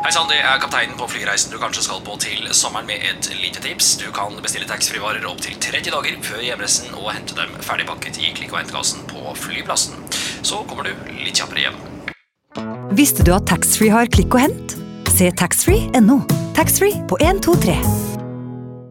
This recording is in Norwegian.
Hei sann, det kapteinen på flyreisen du kanskje skal på til sommeren med et lite tips. Du kan bestille taxfree-varer opp til 30 dager før hjemreisen og hente dem ferdigpakket i klikk- og hentekassen på flyplassen. Så kommer du litt kjappere hjem. Visste du at taxfree har klikk og hent? Se taxfree.no. Taxfree på 1, 2, 3.